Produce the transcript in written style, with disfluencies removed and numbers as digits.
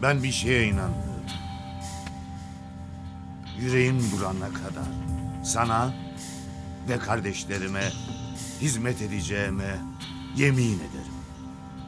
Ben bir şeye inanmıyorum. Yüreğim durana kadar sana ve kardeşlerime hizmet edeceğime yemin ederim.